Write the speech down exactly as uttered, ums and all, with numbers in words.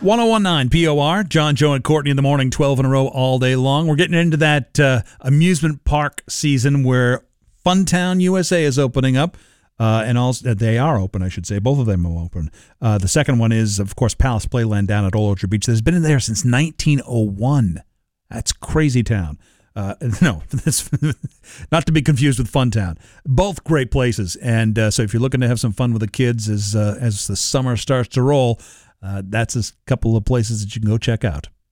ten nineteen P O R, John, Joe, and Courtney in the morning, twelve in a row all day long. We're getting into that uh, amusement park season where Funtown U S A is opening up. Uh, and also, they are open, I should say. Both of them are open. Uh, the second one is, of course, Palace Playland down at Old Orchard Beach. That's been in there since nineteen oh one. That's crazy town. Uh, no, that's not to be confused with Funtown. Both great places. And uh, so if you're looking to have some fun with the kids as uh, as the summer starts to roll, uh, that's a couple of places that you can go check out.